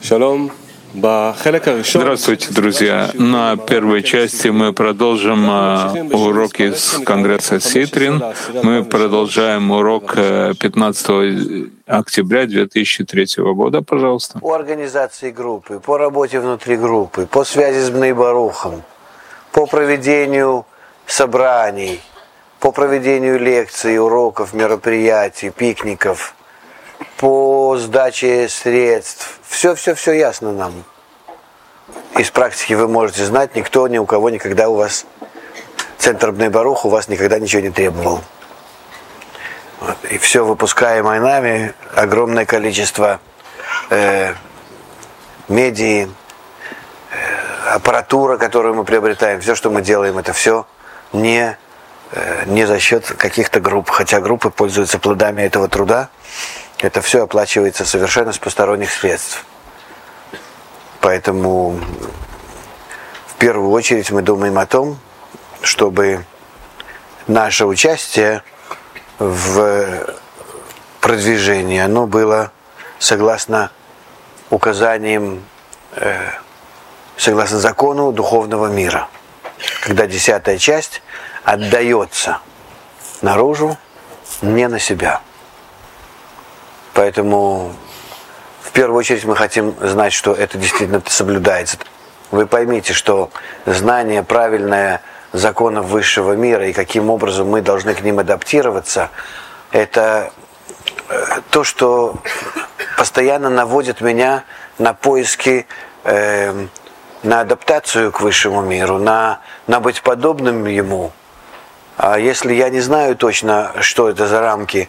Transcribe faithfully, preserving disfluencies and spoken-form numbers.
Здравствуйте, друзья. На первой части мы продолжим уроки с Конгресса Ситрин. Мы продолжаем урок пятнадцатого октября две тысячи третьего года, пожалуйста. По организации группы, по работе внутри группы, по связи с Бней Барухом, по проведению собраний, по проведению лекций, уроков, мероприятий, пикников, по сдаче средств. Все-все-все ясно нам. Из практики вы можете знать, никто ни у кого никогда у вас, Центр Бней Барух у вас никогда ничего не требовал. Вот. И все выпускаемое нами, огромное количество э, медии, э, аппаратура, которую мы приобретаем, все, что мы делаем, это все не, э, не за счет каких-то групп. Хотя группы пользуются плодами этого труда. Это все оплачивается совершенно с посторонних средств. Поэтому в первую очередь мы думаем о том, чтобы наше участие в продвижении, оно было согласно указаниям, э, согласно закону духовного мира. Когда десятая часть отдается наружу, не на себя. Поэтому в первую очередь мы хотим знать, что это действительно соблюдается. Вы поймите, что знание правильное законов высшего мира и каким образом мы должны к ним адаптироваться, это то, что постоянно наводит меня на поиски, э, на адаптацию к высшему миру, на, на быть подобным ему. А если я не знаю точно, что это за рамки